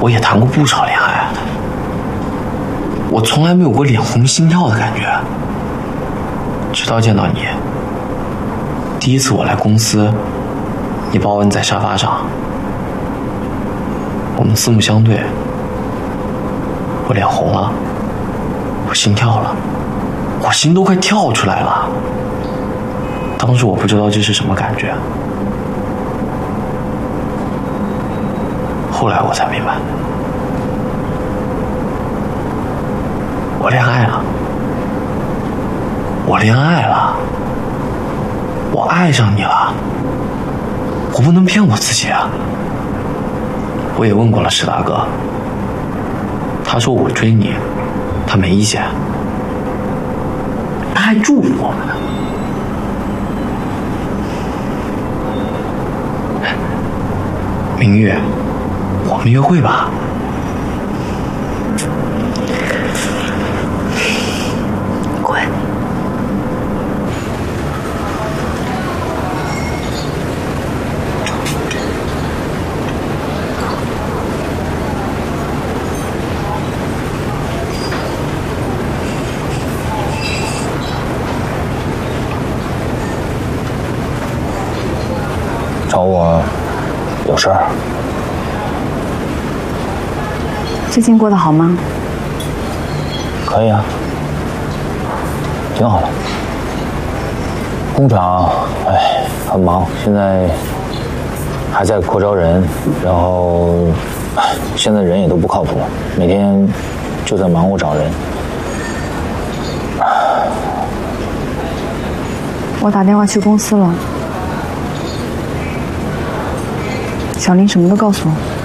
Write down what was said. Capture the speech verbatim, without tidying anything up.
我也谈过不少恋爱，我从来没有过脸红心跳的感觉，直到见到你。第一次我来公司，你把我摁在沙发上，我们四目相对，我脸红了，我心跳了，我心都快跳出来了。当时我不知道这是什么感觉，后来我才明白，我恋爱了，我恋爱了，我爱上你了，我不能骗我自己啊！我也问过了石大哥，他说我追你，他没意见，他还祝福我们呢。明月，我们约会吧。 滚！ 找我有事儿？ 最近过得好吗？ 可以啊，挺好的。工厂，哎，很忙，现在还在扩招人，然后，哎，现在人也都不靠谱，每天就在忙活找人。 我打电话去公司了，小林什么都告诉我。